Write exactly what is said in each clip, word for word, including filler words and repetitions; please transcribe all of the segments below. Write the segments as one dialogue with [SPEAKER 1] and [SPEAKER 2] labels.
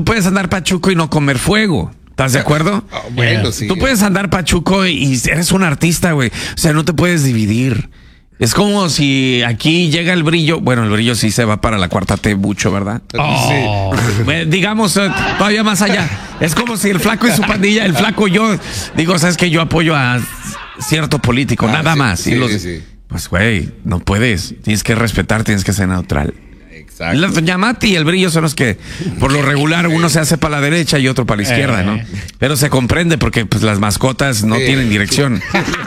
[SPEAKER 1] puedes andar pachuco y no comer fuego. ¿Estás de acuerdo?
[SPEAKER 2] Oh, bueno, sí.
[SPEAKER 1] Tú puedes andar pachuco y eres un artista, güey. O sea, no te puedes dividir. Es como si aquí llega el Brillo. Bueno, el Brillo sí se va para la cuarta T mucho, ¿verdad?
[SPEAKER 2] Oh.
[SPEAKER 1] Sí. Digamos, eh, todavía más allá. Es como si el Flaco y su pandilla, el Flaco yo, digo, ¿sabes qué? Yo apoyo a cierto político, ah, nada
[SPEAKER 2] sí,
[SPEAKER 1] más.
[SPEAKER 2] Sí,
[SPEAKER 1] y los,
[SPEAKER 2] sí.
[SPEAKER 1] Pues, güey, no puedes. Tienes que respetar, tienes que ser neutral.
[SPEAKER 2] Exacto.
[SPEAKER 1] La Yamati y el Brillo son los que, por lo regular, uno se hace para la derecha y otro para la izquierda, ¿no? Pero se comprende porque pues las mascotas no sí. tienen dirección.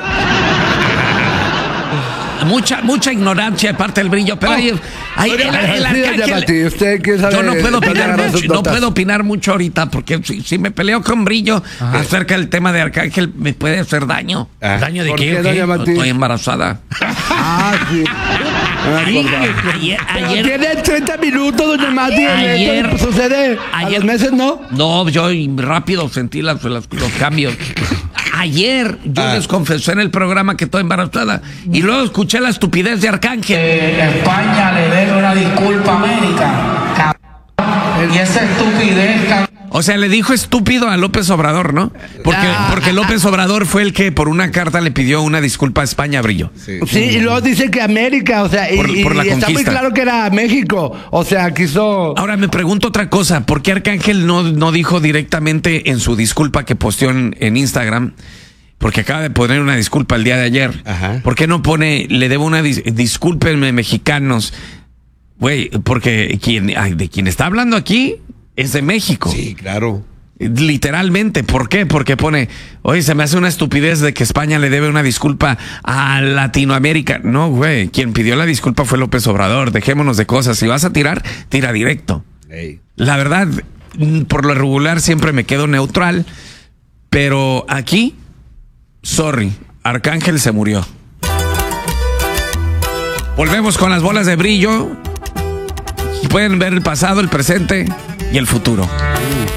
[SPEAKER 1] Mucha, mucha ignorancia de parte del Brillo, pero oh, hay, hay el, el, el arcángel, usted que sabe, yo no puedo opinar mucho, no puedo opinar mucho ahorita porque si, si me peleo con Brillo Ajá. acerca del tema de Arcángel me puede hacer daño. Ah. ¿Daño de qué? qué? Estoy embarazada.
[SPEAKER 3] Ah, sí.
[SPEAKER 1] Ayer, ayer, ayer,
[SPEAKER 3] tiene treinta minutos, doña Mati. Ayer, ¿esto sucede ayer, a los meses, no?
[SPEAKER 1] No, yo rápido sentí las, las, los cambios. Ayer yo ah. les confesé en el programa que estoy embarazada y luego escuché la estupidez de Arcángel.
[SPEAKER 4] Eh, España le debe una disculpa a América, cabrón. Y esa estupidez, cabrón.
[SPEAKER 1] O sea, le dijo estúpido a López Obrador, ¿no? Porque, porque López Obrador fue el que por una carta le pidió una disculpa a España, Brillo.
[SPEAKER 3] Sí, sí y luego dice que América, o sea, por, y, por la y está muy claro que era México. O sea, quiso...
[SPEAKER 1] Ahora me pregunto otra cosa, ¿por qué Arcángel no, no dijo directamente en su disculpa que posteó en, en Instagram? Porque acaba de poner una disculpa el día de ayer. Ajá. ¿Por qué no pone, le debo una dis discúlpenme, mexicanos? Güey, porque quien, ay, de quien está hablando aquí es de México.
[SPEAKER 2] Sí, claro.
[SPEAKER 1] Literalmente. ¿Por qué? Porque pone, oye, se me hace una estupidez de que España le debe una disculpa a Latinoamérica. No, güey, quien pidió la disculpa fue López Obrador. Dejémonos de cosas. Si vas a tirar, tira directo. Hey. La verdad, por lo regular siempre me quedo neutral, pero aquí, sorry, Arcángel se murió. Volvemos con las bolas de Brillo. Pueden ver el pasado, el presente y el futuro.